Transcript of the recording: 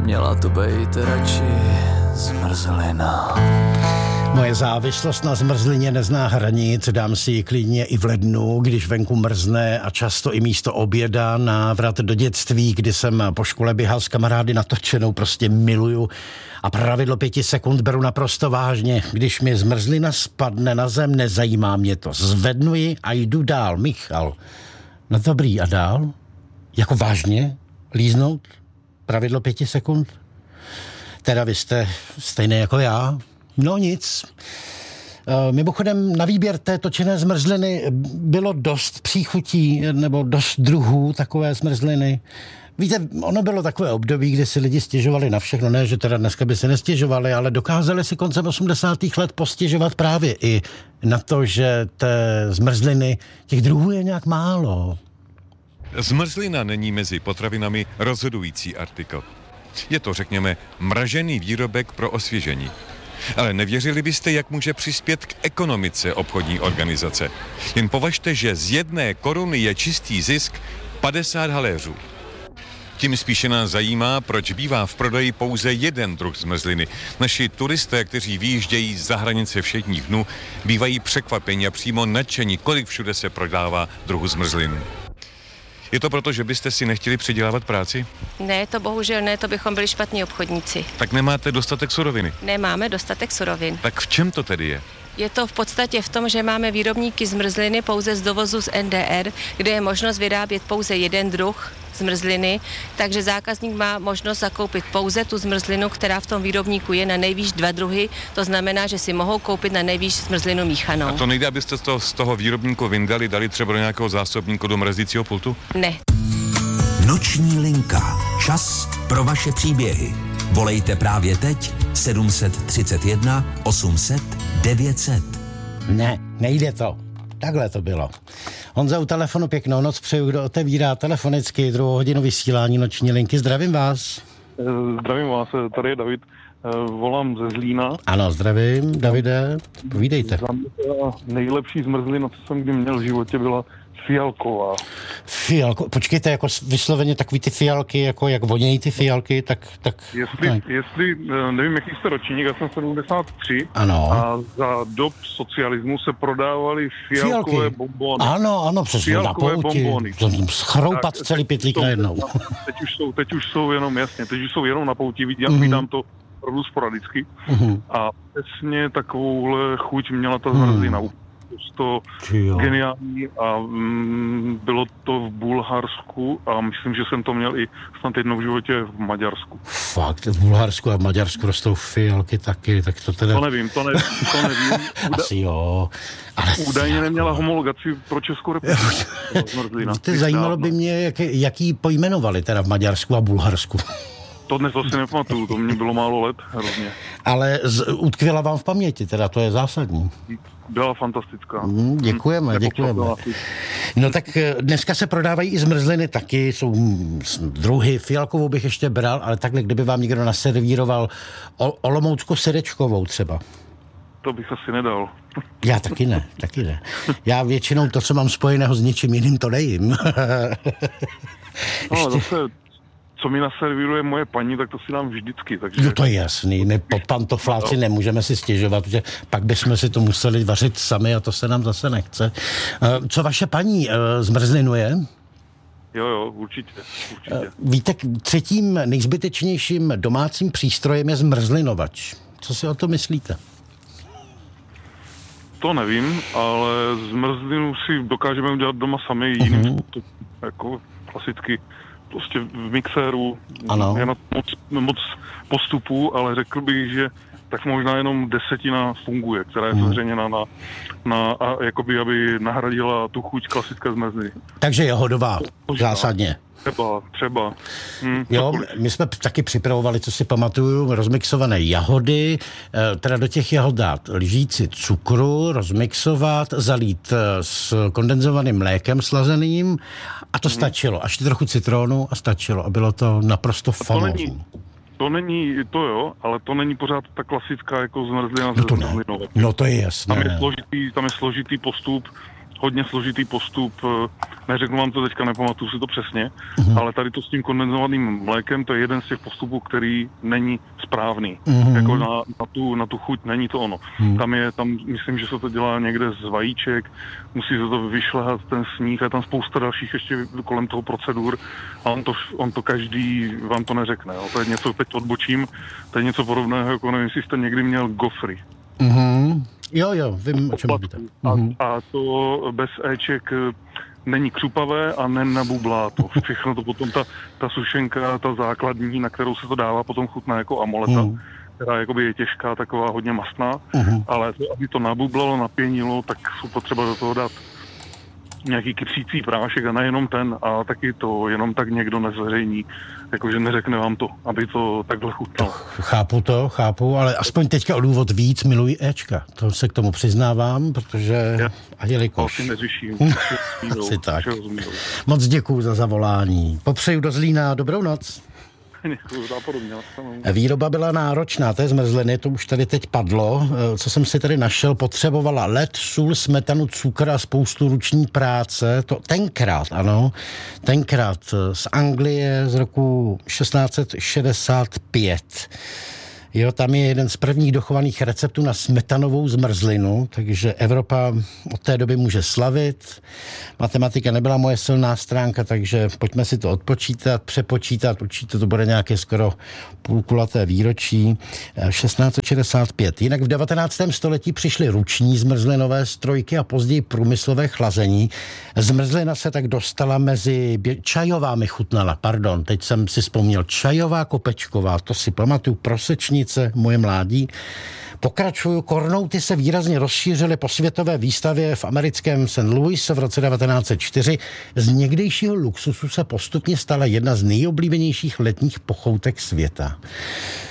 Měla to být radši zmrzlina. Moje závislost na zmrzlině nezná hranic, dám si ji klidně i v lednu, když venku mrzne a často i místo oběda. Návrat do dětství, kdy jsem po škole běhal s kamarády na točenou, prostě miluju. A pravidlo 5 sekund beru naprosto vážně. Když mi zmrzlina spadne na zem, nezajímá mě to. Zvednu ji a jdu dál. Michal. No dobrý, a dál? Jako vážně? Líznout? Pravidlo 5 sekund? Teda vy jste stejný jako já? No nic. Mimochodem na výběr té točené zmrzliny bylo dost příchutí nebo dost druhů takové zmrzliny. Víte, ono bylo takové období, kdy si lidi stěžovali na všechno, ne, že teda dneska by se nestěžovali, ale dokázali si koncem 80. let postěžovat právě i na to, že té zmrzliny, těch druhů je nějak málo. Zmrzlina není mezi potravinami rozhodující artikl. Je to, řekněme, mražený výrobek pro osvěžení. Ale nevěřili byste, jak může přispět k ekonomice obchodní organizace. Jen považte, že z 1 koruny je čistý zisk 50 haléřů. Tím spíše nás zajímá, proč bývá v prodeji pouze jeden druh zmrzliny. Naši turisté, kteří vyjíždějí za hranice všedních dnů, bývají překvapeni a přímo nadšení, kolik všude se prodává druhu zmrzliny. Je to proto, že byste si nechtěli přidělávat práci? Ne, to bohužel ne, to bychom byli špatní obchodníci. Tak nemáte dostatek suroviny? Nemáme dostatek surovin. Tak v čem to tedy je? Je to v podstatě v tom, že máme výrobníky zmrzliny pouze z dovozu z NDR, kde je možnost vyrábět pouze jeden druh zmrzliny, takže zákazník má možnost zakoupit pouze tu zmrzlinu, která v tom výrobníku je na nejvýš 2 druhy, to znamená, že si mohou koupit na nejvýš zmrzlinu míchanou. A to nejde, abyste to z toho výrobníku vyndali, dali třeba do nějakého zásobníku do mrazícího pultu? Ne. Noční linka. Čas pro vaše příběhy. Volejte právě teď 731 800 900. Ne, nejde to. Takhle to bylo. Honza, u telefonu pěknou noc přeju, kdo otevírá telefonicky 2 hodinu vysílání noční linky. Zdravím vás. Zdravím vás, tady je David. Volám ze Zlína. Ano, zdravím, Davide. Povídejte. Za mě nejlepší zmrzlina, co jsem kdy měl v životě, byla fialková. Počkejte, jako vysloveně takový ty fialky, jako jak vonějí ty fialky, tak Jestli, nevím, jaký jste ročník, já jsem 73. Ano. A za dob socialismu se prodávaly fialkové bonbony. Ano, přesně, na pouti. Schroupat celý pytlík najednou. Teď už jsou jenom na pouti, vidím to opravdu sporadicky. A přesně takovouhle chuť měla ta zmrzlina. To geniální a bylo to v Bulharsku a myslím, že jsem to měl i snad jednou v životě v Maďarsku. Fakt, v Bulharsku a v Maďarsku rostou fialky taky, tak to teda... To nevím. Asi jo. Ale údajně neměla homologaci pro Českou republiku. Zajímalo by mě, jak ji pojmenovali teda v Maďarsku a Bulharsku. To dnes asi nepamatuju, to mě bylo málo let, hrozně. Ale utkvěla vám v paměti, teda to je zásadní. Byla fantastická. Děkujeme. No tak dneska se prodávají i zmrzliny taky, jsou druhy, fialkovou bych ještě bral, ale takhle, kdyby vám někdo naservíroval olomoucko-srdečkovou třeba. To bych asi nedal. Já taky ne. Já většinou to, co mám spojeného s něčím jiným, to nejím. No, zase, co mi naservíruje moje paní, tak to si dám vždycky. Takže... No to je jasný, my pod pantofláci nemůžeme si stěžovat, že pak bychom si to museli vařit sami a to se nám zase nechce. Co vaše paní zmrzlinuje? Jo, určitě. Víte, 3. nejzbytečnějším domácím přístrojem je zmrzlinovač. Co si o to myslíte? To nevím, ale zmrzlinu si dokážeme udělat doma sami jiným, jako klasicky. Prostě v mixéru je na moc postupů, ale řekl bych, že tak možná jenom 10 funguje, která je zveřejněna a jakoby, aby nahradila tu chuť klasické zmrzliny. Takže je hodová, zásadně. Třeba. Jo, my jsme taky připravovali, co si pamatuju, rozmixované jahody, teda do těch jahod dát lžíci cukru, rozmixovat, zalít s kondenzovaným mlékem slazeným a to stačilo. Až trochu citronu a stačilo a bylo to naprosto famózní. To není, to jo, ale to není pořád ta klasická jako zmrzlina ze zmrzlinou. No to je jasné. Tam je složitý postup, hodně složitý postup, neřeknu vám to teďka, nepamatuju si to přesně, ale tady to s tím kondenzovaným mlékem, to je jeden z těch postupů, který není správný. Jako na tu chuť není to ono. Tam myslím, že se to dělá někde z vajíček, musí se to vyšlehat ten sníh, a tam spousta dalších ještě kolem toho procedur a on to každý vám to neřekne. Jo. To je něco, teď odbočím, to je něco podobného, jako nevím, jestli jste někdy měl gofry. Jo, vím, o čem mluvíte. A to bez éček není křupavé a nenabublá to. Všechno to potom ta sušenka, ta základní, na kterou se to dává, potom chutná jako amoleta, která jakoby je těžká, taková hodně mastná, ale to, aby to nabublalo, napěnilo, tak jsou potřeba do toho dát nějaký kypřící prášek a nejenom ten, a taky to jenom tak někdo nezveřejní, jakože neřekne vám to, aby to takhle chutnalo. Chápu, ale aspoň teďka o důvod víc miluji éčka. To se k tomu přiznávám, protože a jelikož... Asi tak. Moc děkuju za zavolání. Popřeju do Zlína dobrou noc. Výroba byla náročná, té zmrzliny, to už tady teď padlo. Co jsem si tady našel, potřebovala led, sůl, smetanu, cukr a spoustu ruční práce. To tenkrát z Anglie z roku 1665. Jo, tam je jeden z prvních dochovaných receptů na smetanovou zmrzlinu, takže Evropa od té doby může slavit. Matematika nebyla moje silná stránka, takže pojďme si to odpočítat, přepočítat, určitě to bude nějaké skoro půlkulaté výročí. 1665. Jinak v 19. století přišly ruční zmrzlinové strojky a později průmyslové chlazení. Zmrzlina se tak dostala mezi... Čajová mi chutnala, teď jsem si vzpomněl. Čajová, kopečková, to si pamatuju, prosečnice, moje mládí. Pokračuju, kornouty se výrazně rozšířily po světové výstavě v americkém St. Louis v roce 1904. Z někdejšího luxusu se postupně stala jedna z nejoblíbenějších letních pochoutek světa.